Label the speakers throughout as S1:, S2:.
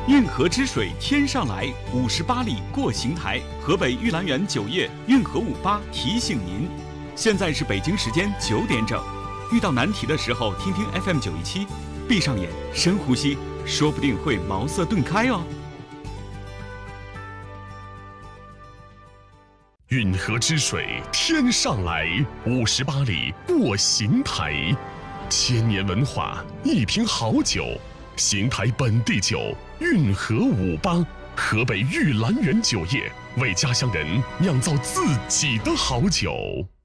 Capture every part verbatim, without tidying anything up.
S1: 运河之水天上来，五十八里过邢台。河北玉兰园酒业运河五八提醒您，现在是北京时间九点整。遇到难题的时候，听听 F M 九一七，闭上眼，深呼吸，说不定会茅塞顿开哦。
S2: 运河之水天上来，五十八里过邢台。千年文化，一瓶好酒。邢台本地酒，运河五八，河北玉兰园酒业为家乡人酿造自己的好酒。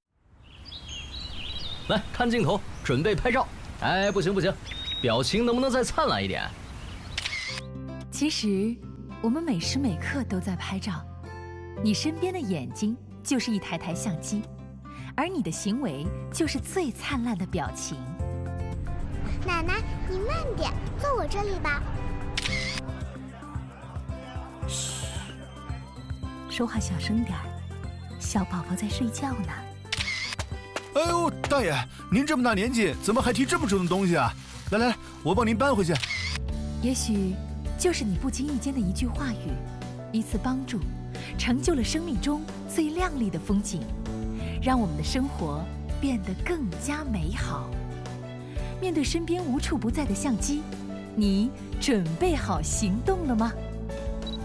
S3: 来看镜头，准备拍照。哎，不行不行，表情能不能再灿烂一点？
S4: 其实，我们每时每刻都在拍照。你身边的眼睛就是一台台相机，而你的行为就是最灿烂的表情。
S5: 奶奶，你慢点，坐我这里吧。
S4: 嘘，说话小声点儿，小宝宝在睡觉呢。
S6: 哎呦，大爷，您这么大年纪，怎么还提这么重的东西啊？来来来，我帮您搬回去。
S4: 也许就是你不经意间的一句话语，一次帮助，成就了生命中最亮丽的风景，让我们的生活变得更加美好。面对身边无处不在的相机，你准备好行动了吗？